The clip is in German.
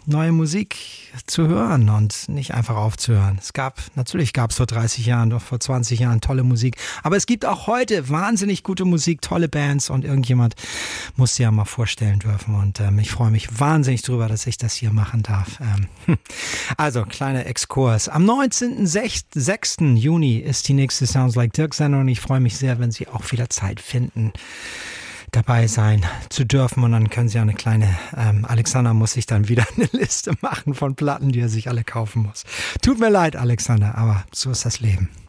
neue Musik zu hören und nicht einfach aufzuhören. Natürlich gab es vor 30 Jahren, vor 20 Jahren tolle Musik, aber es gibt auch heute wahnsinnig gute Musik, tolle Bands und irgendjemand muss sie ja mal vorstellen dürfen und ich freue mich wahnsinnig drüber, dass ich das hier machen darf. Also, kleiner Exkurs. Am 19.06. Juni ist die nächste Sounds Like Dirk Sendung und ich freue mich sehr, wenn Sie auch wieder Zeit finden, dabei sein zu dürfen und dann können Sie eine kleine, Alexander muss sich dann wieder eine Liste machen von Platten, die er sich alle kaufen muss. Tut mir leid, Alexander, aber so ist das Leben.